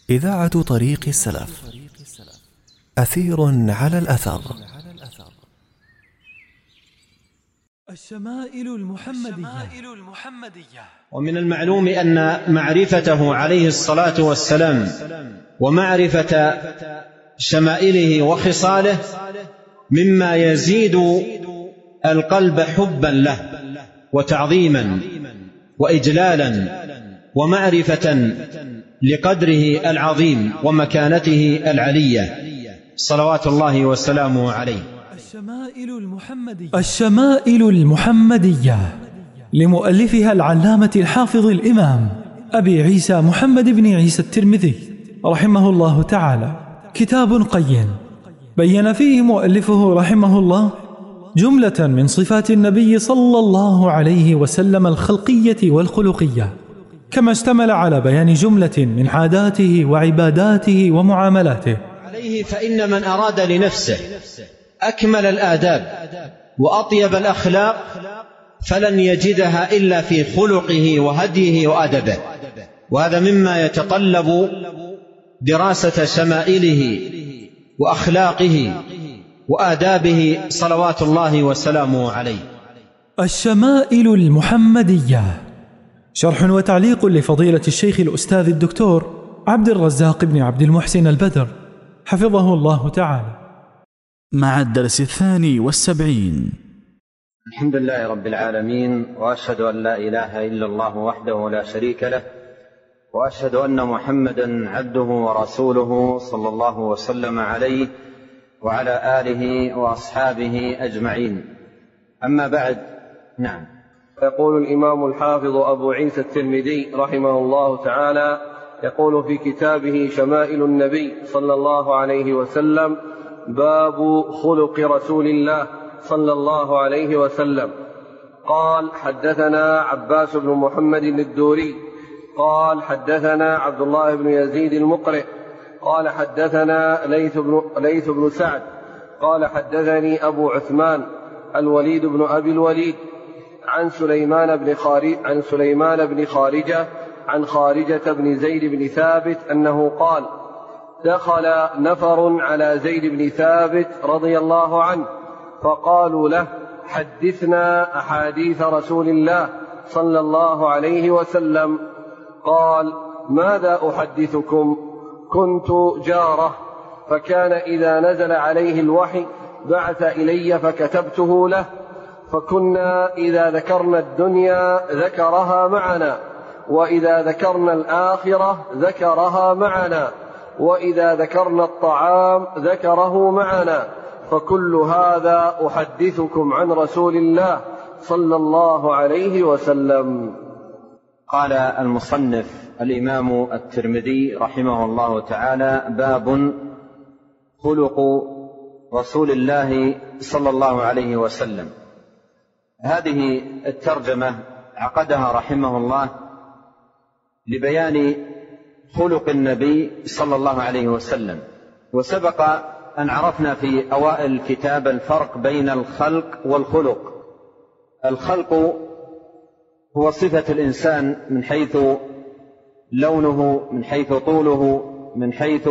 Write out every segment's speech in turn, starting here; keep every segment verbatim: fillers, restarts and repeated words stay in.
إذاعة طريق السلف، أثير على الأثر. الشمائل المحمدية. ومن المعلوم أن معرفته عليه الصلاة والسلام ومعرفة شمائله وخصاله مما يزيد القلب حبا له وتعظيما وإجلالا ومعرفة لقدره العظيم ومكانته العلية صلوات الله وسلامه عليه. الشمائل المحمدية الشمائل المحمدية لمؤلفها العلامة الحافظ الإمام أبي عيسى محمد بن عيسى الترمذي رحمه الله تعالى، كتاب قيم بين فيه مؤلفه رحمه الله جملة من صفات النبي صلى الله عليه وسلم الخلقية والخلقية، كما اشتمل على بيان جملة من عاداته وعباداته ومعاملاته عليه. فإن من أراد لنفسه أكمل الآداب وأطيب الأخلاق فلن يجدها إلا في خلقه وهديه وأدبه، وهذا مما يتطلب دراسة شمائله وأخلاقه وآدابه صلوات الله وسلامه عليه. الشمائل المحمدية، شرح وتعليق لفضيلة الشيخ الأستاذ الدكتور عبد الرزاق بن عبد المحسن البدر حفظه الله تعالى، مع الدرس الثاني والسبعين. الحمد لله رب العالمين، وأشهد أن لا إله إلا الله وحده لا شريك له، وأشهد أن محمدا عبده ورسوله صلى الله وسلم عليه وعلى آله وأصحابه أجمعين. أما بعد، نعم. يقول الإمام الحافظ أبو عيسى الترمذي رحمه الله تعالى، يقول في كتابه شمائل النبي صلى الله عليه وسلم: باب خلق رسول الله صلى الله عليه وسلم. قال: حدثنا عباس بن محمد الدوري قال: حدثنا عبد الله بن يزيد المقرئ قال: حدثنا ليث بن, ليث بن سعد قال: حدثني أبو عثمان الوليد بن أبي الوليد عن سليمان بن خارج عن سليمان بن خارجة عن خارجة بن زيد بن ثابت أنه قال: دخل نفر على زيد بن ثابت رضي الله عنه فقالوا له: حدثنا أحاديث رسول الله صلى الله عليه وسلم. قال: ماذا أحدثكم؟ كنت جاره، فكان إذا نزل عليه الوحي بعث إلي فكتبته له، فكنا إذا ذكرنا الدنيا ذكرها معنا، وإذا ذكرنا الآخرة ذكرها معنا، وإذا ذكرنا الطعام ذكره معنا، فكل هذا أحدثكم عن رسول الله صلى الله عليه وسلم. قال المصنف الإمام الترمذي رحمه الله تعالى: باب خلق رسول الله صلى الله عليه وسلم. هذه الترجمة عقدها رحمه الله لبيان خلق النبي صلى الله عليه وسلم. وسبق أن عرفنا في أوائل الكتاب الفرق بين الخلق والخلق. الخلق هو صفة الإنسان من حيث لونه، من حيث طوله، من حيث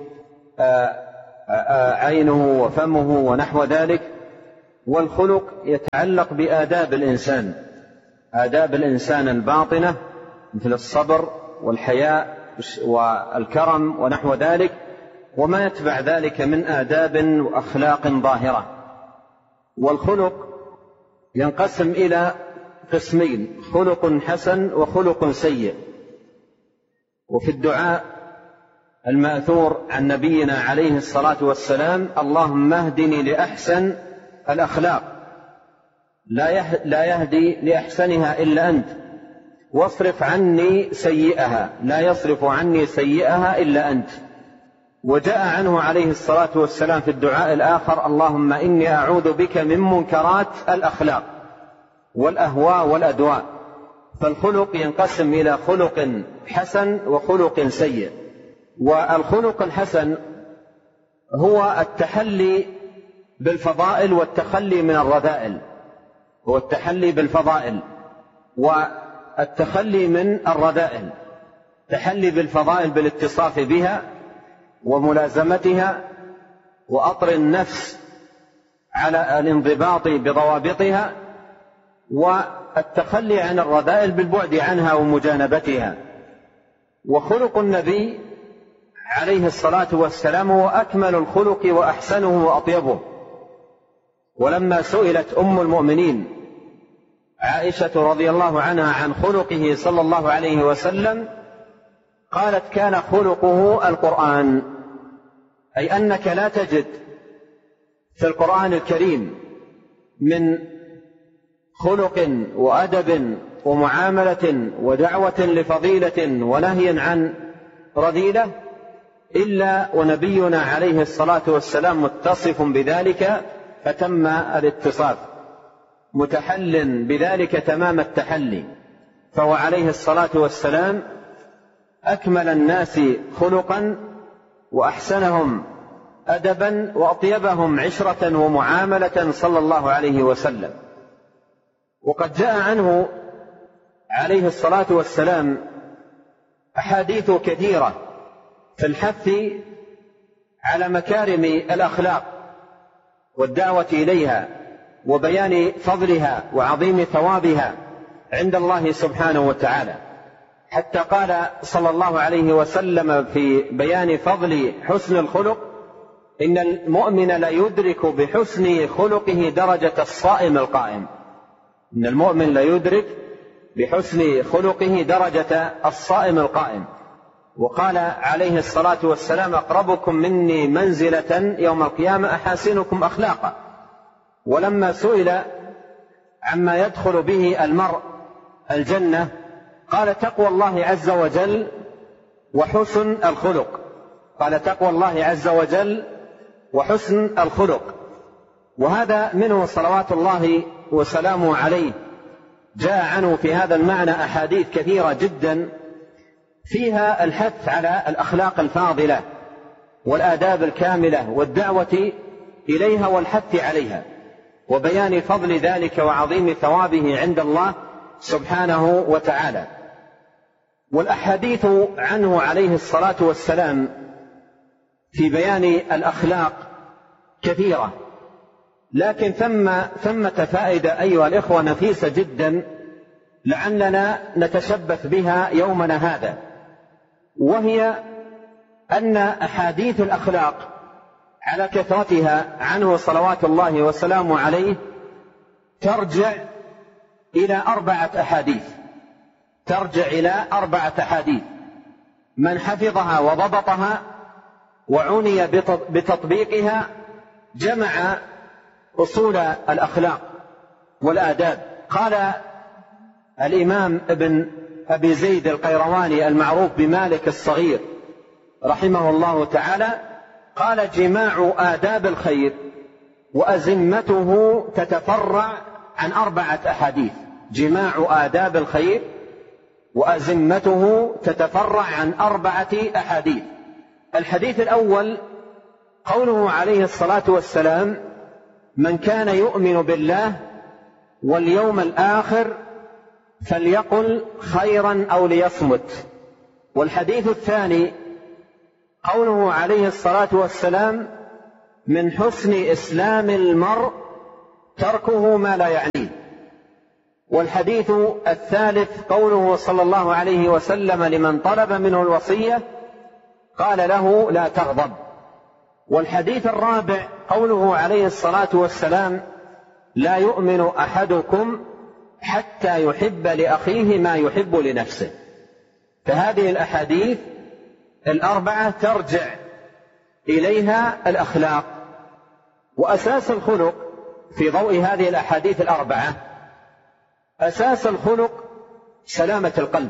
عينه وفمه ونحو ذلك. والخلق يتعلق بآداب الإنسان، آداب الإنسان الباطنة مثل الصبر والحياء والكرم ونحو ذلك، وما يتبع ذلك من آداب وأخلاق ظاهرة. والخلق ينقسم إلى قسمين: خلق حسن وخلق سيء. وفي الدعاء المأثور عن نبينا عليه الصلاة والسلام: اللهم اهدني لأحسن الأخلاق، لا يهدي لأحسنها إلا أنت، واصرف عني سيئها، لا يصرف عني سيئها إلا أنت. وجاء عنه عليه الصلاة والسلام في الدعاء الآخر: اللهم إني أعوذ بك من منكرات الأخلاق والأهواء والأدواء. فالخلق ينقسم إلى خلق حسن وخلق سيء. والخلق الحسن هو التحلي بالفضائل والتخلي من الرذائل، هو التحلي بالفضائل والتخلي من الرذائل. تحلي بالفضائل بالاتصاف بها وملازمتها وأطر النفس على الانضباط بضوابطها، والتخلي عن الرذائل بالبعد عنها ومجانبتها. وخلق النبي عليه الصلاة والسلام هو أكمل الخلق وأحسنه وأطيبه. ولما سئلت أم المؤمنين عائشة رضي الله عنها عن خلقه صلى الله عليه وسلم قالت: كان خلقه القرآن، أي أنك لا تجد في القرآن الكريم من خلق وأدب ومعاملة ودعوة لفضيلة ونهي عن رذيلة إلا ونبينا عليه الصلاة والسلام متصف بذلك فتم الاتصاف، متحل بذلك تمام التحلي. فهو عليه الصلاة والسلام أكمل الناس خلقا وأحسنهم أدبا وأطيبهم عشرة ومعاملة صلى الله عليه وسلم. وقد جاء عنه عليه الصلاة والسلام أحاديث كثيرة في الحث على مكارم الأخلاق والدعوة إليها وبيان فضلها وعظيم ثوابها عند الله سبحانه وتعالى، حتى قال صلى الله عليه وسلم في بيان فضل حسن الخلق: إن المؤمن لا يدرك بحسن خلقه درجة الصائم القائم. إن المؤمن لا يدرك بحسن خلقه درجة الصائم القائم. وقال عليه الصلاة والسلام: أقربكم مني منزلة يوم القيامة أحاسنكم أخلاقا. ولما سئل عما يدخل به المرء الجنة قال: تقوى الله عز وجل وحسن الخلق. قال: تقوى الله عز وجل وحسن الخلق. وهذا منه صلوات الله وسلامه عليه. جاء عنه في هذا المعنى أحاديث كثيرة جدا فيها الحث على الأخلاق الفاضلة والآداب الكاملة والدعوة إليها والحث عليها وبيان فضل ذلك وعظيم ثوابه عند الله سبحانه وتعالى. والأحاديث عنه عليه الصلاة والسلام في بيان الأخلاق كثيرة، لكن ثم ثمة فائدة أيها الإخوة نفيسة جدا لعلنا نتشبث بها يومنا هذا، وهي أن أحاديث الأخلاق على كثرتها عنه صلوات الله وسلامه عليه ترجع إلى أربعة أحاديث ترجع إلى أربعة أحاديث من حفظها وضبطها وعني بتطبيقها جمع أصول الأخلاق والآداب. قال الإمام ابن أبي زيد القيرواني المعروف بمالك الصغير رحمه الله تعالى: قال: جماع آداب الخير وأزمته تتفرع عن أربعة أحاديث. جماع آداب الخير وأزمته تتفرع عن أربعة أحاديث. الحديث الأول قوله عليه الصلاة والسلام: من كان يؤمن بالله واليوم الآخر فليقل خيرا أو ليصمت. والحديث الثاني قوله عليه الصلاة والسلام: من حسن إسلام المرء تركه ما لا يعنيه. والحديث الثالث قوله صلى الله عليه وسلم لمن طلب منه الوصية قال له: لا تغضب. والحديث الرابع قوله عليه الصلاة والسلام: لا يؤمن أحدكم حتى يحب لأخيه ما يحب لنفسه. فهذه الأحاديث الأربعة ترجع إليها الأخلاق. وأساس الخلق في ضوء هذه الأحاديث الأربعة، أساس الخلق سلامة القلب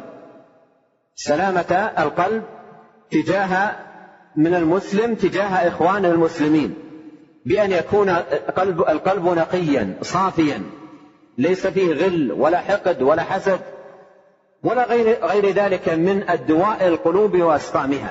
سلامة القلب تجاه من المسلم تجاه إخوانه المسلمين، بأن يكون القلب, القلب نقيا صافيا ليس فيه غل ولا حقد ولا حسد ولا غير, غير ذلك من الدواء القلوب وأسقامها.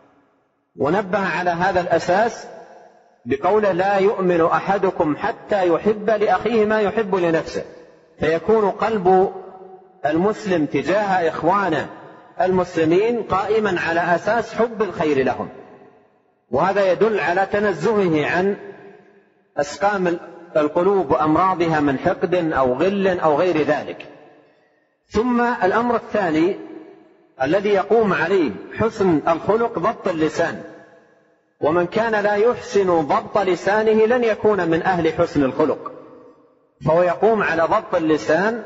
ونبه على هذا الأساس بقول: لا يؤمن أحدكم حتى يحب لأخيه ما يحب لنفسه. فيكون قلب المسلم تجاه إخوانه المسلمين قائما على أساس حب الخير لهم، وهذا يدل على تنزهه عن أسقام القلوب وأمراضها من حقد أو غل أو غير ذلك. ثم الأمر الثاني الذي يقوم عليه حسن الخلق ضبط اللسان، ومن كان لا يحسن ضبط لسانه لن يكون من أهل حسن الخلق، فهو يقوم على ضبط اللسان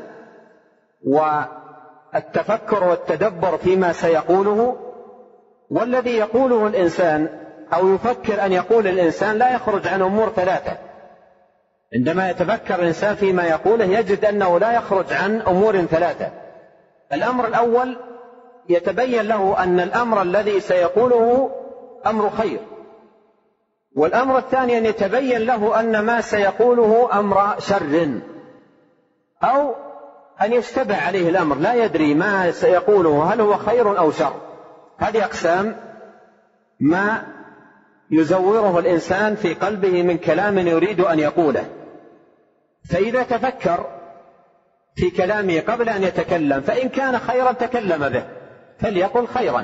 والتفكر والتدبر فيما سيقوله. والذي يقوله الإنسان أو يفكر أن يقول الإنسان لا يخرج عن أمور ثلاثة. عندما يتفكر الإنسان فيما يقوله يجد أنه لا يخرج عن أمور ثلاثة. الأمر الأول يتبين له أن الأمر الذي سيقوله أمر خير، والأمر الثاني أن يتبين له أن ما سيقوله أمر شر، أو أن يشتبه عليه الأمر لا يدري ما سيقوله هل هو خير أو شر. هذه أقسام ما يزوره الإنسان في قلبه من كلام يريد أن يقوله، فإذا تفكر في كلامه قبل أن يتكلم فإن كان خيرا تكلم به فليقل خيرا،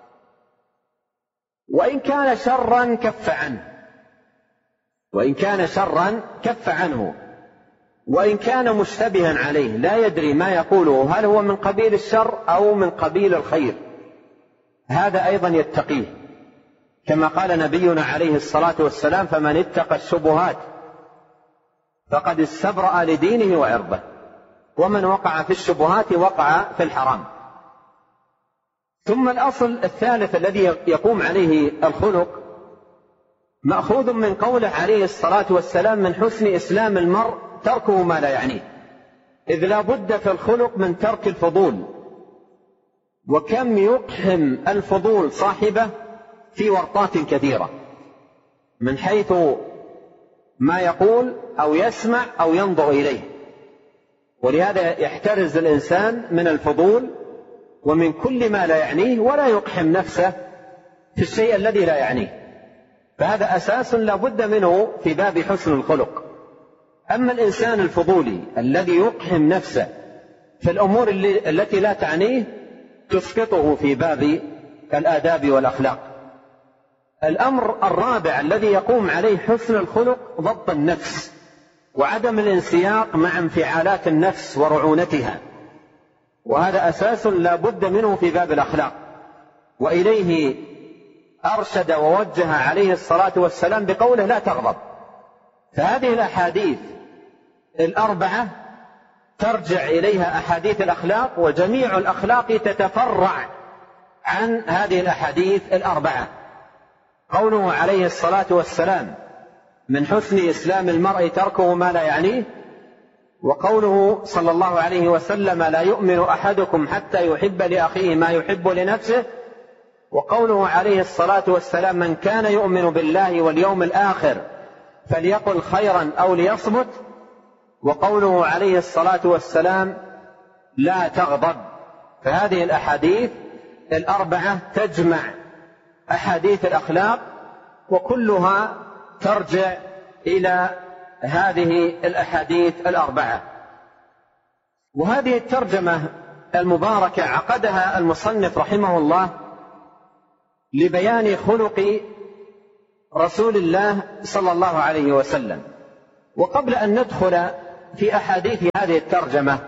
وإن كان شرا كف عنه وإن كان شرا كف عنه وإن كان مشتبها عليه لا يدري ما يقوله هل هو من قبيل الشر أو من قبيل الخير، هذا أيضا يتقيه، كما قال نبينا عليه الصلاة والسلام: فمن اتقى الشبهات فقد استبرأ لدينه وعرضه، ومن وقع في الشبهات وقع في الحرام. ثم الأصل الثالث الذي يقوم عليه الخلق مأخوذ من قوله عليه الصلاة والسلام: من حسن إسلام المرء تركه ما لا يعنيه، إذ لا بد في الخلق من ترك الفضول، وكم يقحم الفضول صاحبه في ورطات كثيرة من حيث ما يقول أو يسمع أو ينظر إليه، ولهذا يحترز الإنسان من الفضول ومن كل ما لا يعنيه، ولا يقحم نفسه في الشيء الذي لا يعنيه، فهذا أساس لا بد منه في باب حسن الخلق. أما الإنسان الفضولي الذي يقحم نفسه في الأمور التي لا تعنيه تسقطه في باب الآداب والأخلاق. الأمر الرابع الذي يقوم عليه حسن الخلق ضبط النفس وعدم الانسياق مع انفعالات النفس ورعونتها، وهذا أساس لا بد منه في باب الأخلاق، وإليه أرشد ووجه عليه الصلاة والسلام بقوله: لا تغضب. فهذه الأحاديث الأربعة ترجع إليها أحاديث الأخلاق، وجميع الأخلاق تتفرع عن هذه الأحاديث الأربعة. قوله عليه الصلاة والسلام: من حسن إسلام المرء تركه ما لا يعنيه، وقوله صلى الله عليه وسلم: لا يؤمن أحدكم حتى يحب لأخيه ما يحب لنفسه، وقوله عليه الصلاة والسلام: من كان يؤمن بالله واليوم الآخر فليقل خيرا أو ليصمت، وقوله عليه الصلاة والسلام: لا تغضب. فهذه الأحاديث الأربعة تجمع أحاديث الأخلاق، وكلها ترجع إلى هذه الأحاديث الأربعة. وهذه الترجمة المباركة عقدها المصنف رحمه الله لبيان خلق رسول الله صلى الله عليه وسلم. وقبل أن ندخل في أحاديث هذه الترجمة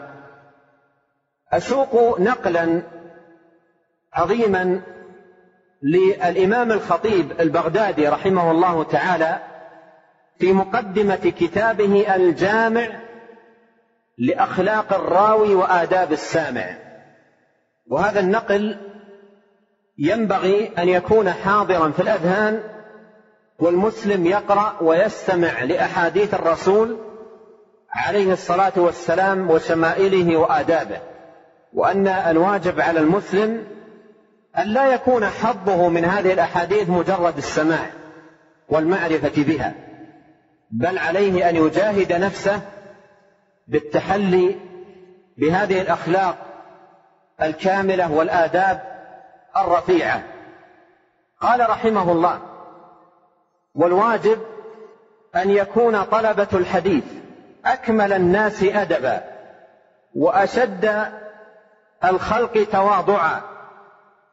أسوق نقلا عظيما للإمام الخطيب البغدادي رحمه الله تعالى في مقدمة كتابه الجامع لأخلاق الراوي وآداب السامع. وهذا النقل ينبغي أن يكون حاضرا في الأذهان، والمسلم يقرأ ويستمع لأحاديث الرسول عليه الصلاة والسلام وشمائله وآدابه، وأن الواجب على المسلم أن لا يكون حظه من هذه الأحاديث مجرد السماع والمعرفة بها، بل عليه أن يجاهد نفسه بالتحلي بهذه الأخلاق الكاملة والآداب الرفيعة. قال رحمه الله: والواجب أن يكون طلبة الحديث أكمل الناس أدبا وأشد الخلق تواضعا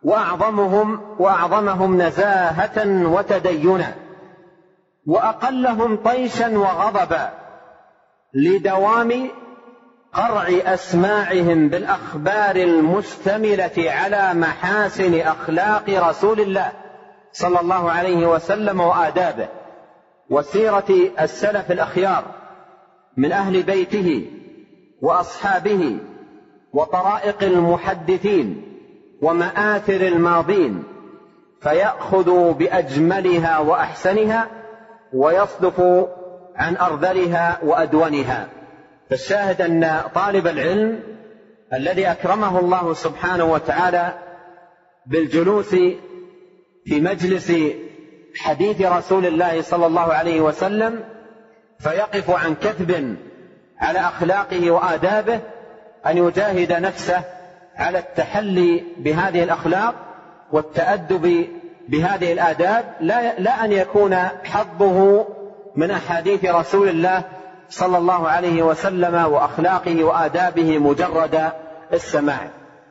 وأعظمهم وأعظمهم نزاهة وتدينا، وأقلهم طيشا وغضبا، لدوام قرع أسماعهم بالأخبار المشتملة على محاسن أخلاق رسول الله صلى الله عليه وسلم وآدابه، وسيرة السلف الأخيار من أهل بيته وأصحابه، وطرائق المحدثين ومآثر الماضين، فيأخذ بأجملها وأحسنها ويصدف عن أرذلها وأدونها. فالشاهد أن طالب العلم الذي أكرمه الله سبحانه وتعالى بالجلوس في مجلس حديث رسول الله صلى الله عليه وسلم فيقف عن كثب على أخلاقه وآدابه، أن يجاهد نفسه على التحلي بهذه الأخلاق والتأدب بهذه الآداب، لا, لا أن يكون حظه من أحاديث رسول الله صلى الله عليه وسلم وأخلاقه وآدابه مجرد السماع.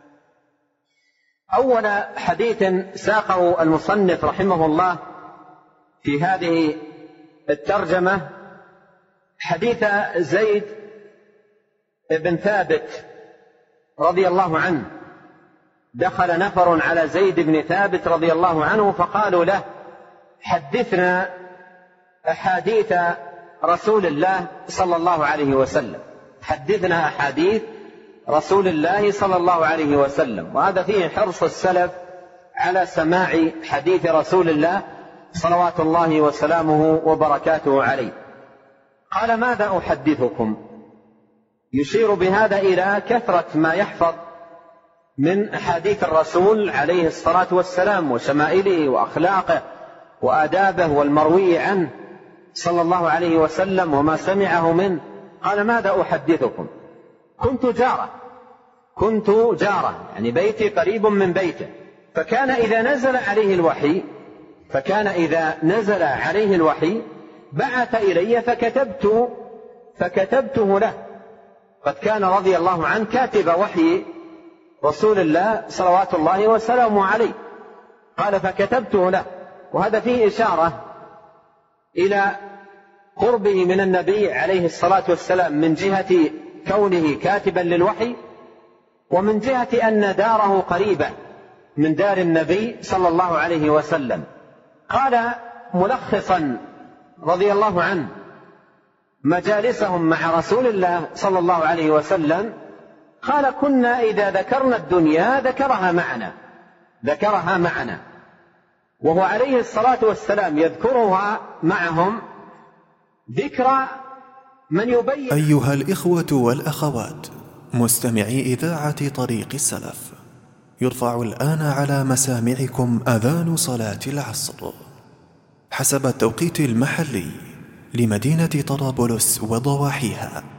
أول حديث ساقه المصنف رحمه الله في هذه الترجمة حديث زيد بن ثابت رضي الله عنه. دخل نفر على زيد بن ثابت رضي الله عنه فقالوا له: حدثنا أحاديث رسول الله صلى الله عليه وسلم، حدثنا أحاديث رسول الله صلى الله عليه وسلم. وهذا فيه حرص السلف على سماع حديث رسول الله صلوات الله وسلامه وبركاته عليه. قال: ماذا أحدثكم؟ يشير بهذا إلى كثرة ما يحفظ من أحاديث الرسول عليه الصلاة والسلام وشمائله وأخلاقه وآدابه والمروي عنه صلى الله عليه وسلم وما سمعه منه. قال: ماذا أحدثكم؟ كنت جارة كنت جارة يعني بيتي قريب من بيته، فكان إذا نزل عليه الوحي فكان إذا نزل عليه الوحي بعث إلي فكتبت فكتبته له. قد كان رضي الله عنه كاتب وحي رسول الله صلوات الله وسلامه عليه. قال: فكتبته له. وهذا فيه إشارة إلى قربه من النبي عليه الصلاة والسلام من جهة كونه كاتبا للوحي، ومن جهة أن داره قريبة من دار النبي صلى الله عليه وسلم. قال ملخصا رضي الله عنه مجالسهم مع رسول الله صلى الله عليه وسلم، قال: كنا إذا ذكرنا الدنيا ذكرها معنا ذكرها معنا وهو عليه الصلاة والسلام يذكرها معهم ذكرى من يبين. أيها الإخوة والأخوات مستمعي إذاعة طريق السلف، يرفع الآن على مسامعكم أذان صلاة العصر حسب التوقيت المحلي لمدينة طرابلس وضواحيها.